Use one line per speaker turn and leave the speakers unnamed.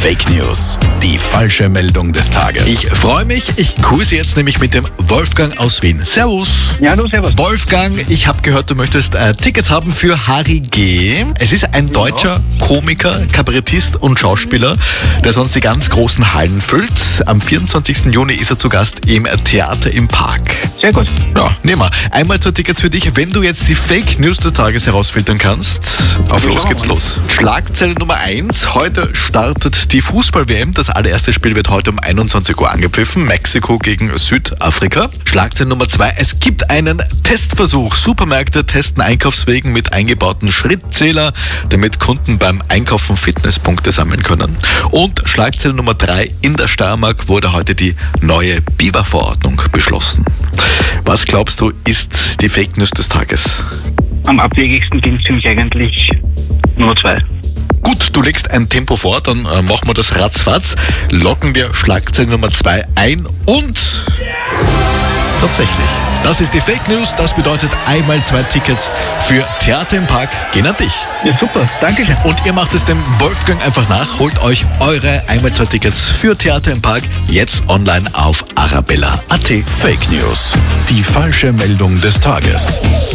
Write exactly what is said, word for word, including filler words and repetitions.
Fake News. Die falsche Meldung des Tages.
Ich freue mich, ich grüße jetzt nämlich mit dem Wolfgang aus Wien. Servus.
Ja, hallo, servus.
Wolfgang, ich habe gehört, du möchtest äh, Tickets haben für Harry G. Es ist ein deutscher Komiker, Kabarettist und Schauspieler, der sonst die ganz großen Hallen füllt. Am vierundzwanzigsten Juni ist er zu Gast im Theater im Park.
Sehr gut.
Ja, nehmen wir. Einmal zwei Tickets für dich, wenn du jetzt die Fake News des Tages herausfiltern kannst. Auf los geht's los. Schlagzeile Nummer eins. Heute startet die Fußball-W M. Das allererste Spiel wird heute um einundzwanzig Uhr angepfiffen. Mexiko gegen Südafrika. Schlagzeile Nummer zwei. Es gibt einen Testversuch. Supermärkte testen Einkaufswegen mit eingebauten Schrittzähler, damit Kunden beim Einkaufen Fitnesspunkte sammeln können. Und Schlagzeile Nummer drei. In der Steiermark wurde heute die neue Biber-Verordnung beschlossen. Was glaubst du, ist die Fake News des Tages?
Am abwegigsten ging es für mich eigentlich Nummer zwei.
Gut, du legst ein Tempo vor, dann äh, machen wir das ratzfatz. Loggen wir Schlagzeile Nummer zwei ein und tatsächlich, das ist die Fake News. Das bedeutet einmal zwei Tickets für Theater im Park gehen an dich.
Ja, super. Dankeschön.
Und ihr macht es dem Wolfgang einfach nach. Holt euch eure einmal zwei Tickets für Theater im Park jetzt online auf arabella punkt at.
Fake News. Die falsche Meldung des Tages.